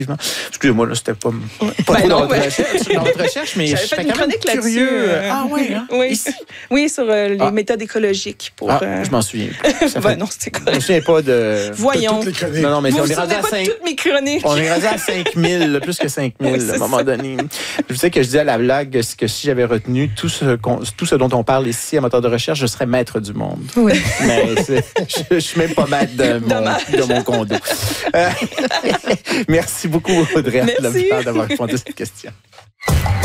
Excusez-moi, là, c'était pas trop dans votre recherche, mais j'avais fait une chronique curieux. Ah oui, hein? Oui. Ici? Oui, sur les méthodes écologiques. Je m'en souviens. Non, c'était correct. Je me souviens pas de... Voyons. Non, mais vous on vous est rendu souvenez à pas 5... de toutes mes chroniques. On est rendu à 5000, plus que 5000 à un moment donné. Je sais que je dis à la blague que si j'avais retenu tout ce dont on parle ici à Moteur de recherche, je serais maître du monde. Oui. Mais je suis même pas maître de mon condo. Merci beaucoup, Audrey, d'avoir répondu à cette question.